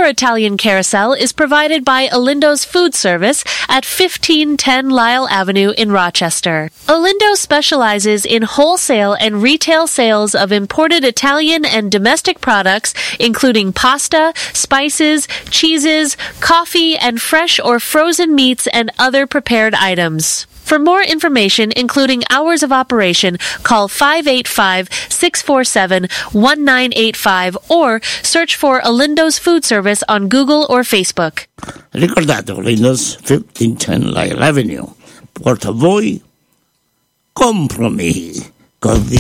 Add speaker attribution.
Speaker 1: for Italian Carousel is provided by Olindo's Food Service at 1510 Lyle Avenue in Rochester. Olindo specializes in wholesale and retail sales of imported Italian and domestic products, including pasta, spices, cheeses, coffee, and fresh or frozen meats and other prepared items. For more information, including hours of operation, call 585-647-1985 or search for Olindo's Food Service on Google or Facebook.
Speaker 2: Ricordate Olindo's 1510 Lyle Avenue. Porta a voi compromi.